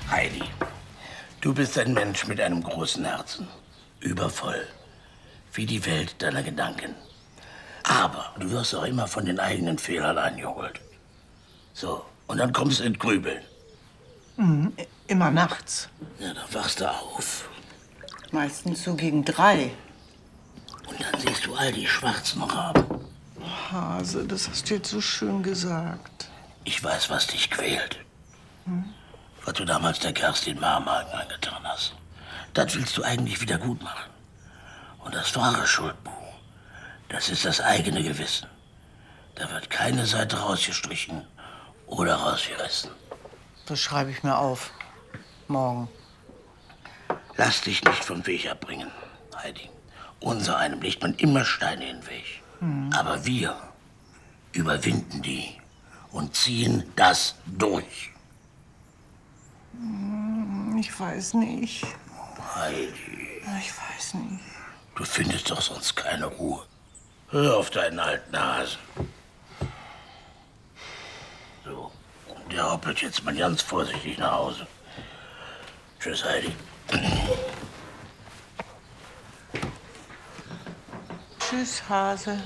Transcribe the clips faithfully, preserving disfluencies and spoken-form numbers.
Heidi, du bist ein Mensch mit einem großen Herzen. Übervoll. Wie die Welt deiner Gedanken. Aber du wirst auch immer von den eigenen Fehlern eingeholt. So, und dann kommst du in Grübeln. Mhm, immer nachts. Ja, dann wachst du auf. Meistens so gegen drei. Und dann siehst du all die schwarzen Raben. Hase, das hast du jetzt so schön gesagt. Ich weiß, was dich quält. Hm? Was du damals der Kerstin Marmagen angetan hast. Das willst du eigentlich wieder gut machen. Und das wahre Schuldbuch, das ist das eigene Gewissen. Da wird keine Seite rausgestrichen oder rausgerissen. Das schreibe ich mir auf. Morgen. Lass dich nicht vom Weg abbringen, Heidi. Unser einem legt man immer Steine in den Weg. Hm. Aber wir überwinden die und ziehen das durch. Ich weiß nicht. Heidi. Ich weiß nicht. Du findest doch sonst keine Ruhe. Hör auf deinen alten Hasen. So, der hoppelt jetzt mal ganz vorsichtig nach Hause. Tschüss, Heidi. Tschüss, Hase.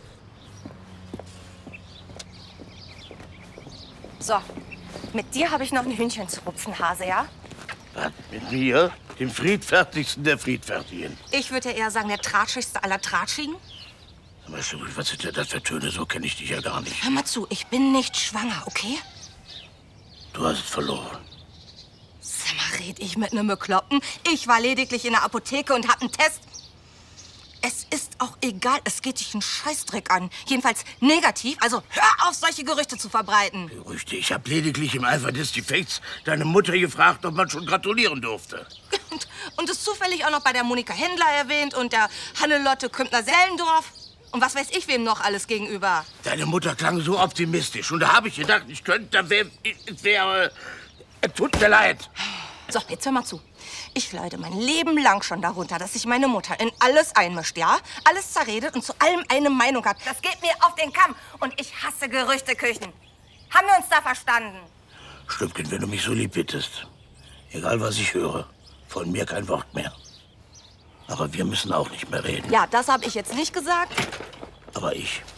So, mit dir habe ich noch ein Hühnchen zu rupfen, Hase, ja? Was, mit mir? Dem friedfertigsten der Friedfertigen. Ich würde ja eher sagen, der tratschigste aller Tratschigen. Weißt du, was sind denn das für Töne? So kenne ich dich ja gar nicht. Hör mal zu, ich bin nicht schwanger, okay? Du hast es verloren. Sag mal, red ich mit einem Bekloppten? Ich war lediglich in der Apotheke und hab einen Test. Es ist auch egal, es geht dich einen Scheißdreck an. Jedenfalls negativ, also hör auf, solche Gerüchte zu verbreiten. Gerüchte? Ich habe lediglich im Eifer des Defekts deine Mutter gefragt, ob man schon gratulieren durfte. Und, und ist zufällig auch noch bei der Monika Händler erwähnt und der Hannelotte Kümpner-Sellendorf. Und was weiß ich wem noch alles gegenüber. Deine Mutter klang so optimistisch. Und da habe ich gedacht, ich könnte, da wäre, wär, äh, tut mir leid. So, jetzt hör mal zu. Ich leide mein Leben lang schon darunter, dass sich meine Mutter in alles einmischt, ja? Alles zerredet und zu allem eine Meinung hat. Das geht mir auf den Kamm. Und ich hasse Gerüchteküchen. Haben wir uns da verstanden? Stübchen, wenn du mich so lieb bittest. Egal, was ich höre. Von mir kein Wort mehr. Aber wir müssen auch nicht mehr reden. Ja, das habe ich jetzt nicht gesagt. Aber ich.